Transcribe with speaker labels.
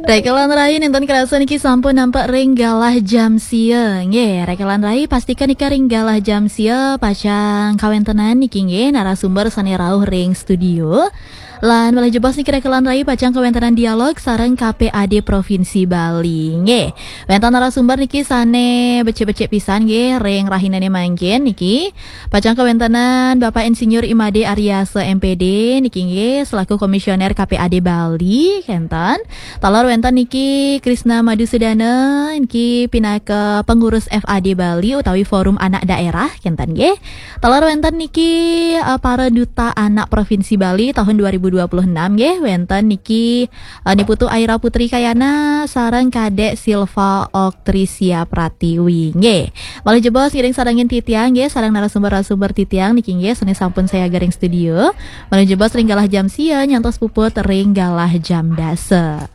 Speaker 1: Rekelan rai nonton kerasa niki sampun nampak ringgalah jam siang nggih. Rekelan rai pastikan ika ringgalah jam sia pacang kawentenan niki nggih narasumber sane rauh ring studio. Lan boleh jebos niki rekelan rai pacang kawentenan dialog sareng KPAD Provinsi Bali nggih. Wenten narasumber niki sane becek-becek pisan nggih ring rahinane mangkin niki. Pacang kawentenan Bapak Insinyur Imade Aryase MPD niki nggih selaku Komisioner KPAD Bali kenten. Talor wenten niki Krisna Madusudana niki pinaka pengurus FAD Bali utawi Forum Anak Daerah kenten nggih. Talor wenten niki para duta anak Provinsi Bali tahun 2026 nggih. Wenten niki Niputu Aira Putri Kayana sareng Kadek Silva Oktrisia Pratiwi nggih. Malih jebos ngiring sarengin titiang nggih sareng narasumber-narasumber titiang niki nggih seni sampun saya garing studio. Malih jebos ringgalah jam sia nyantos puput ringgalah jam dase.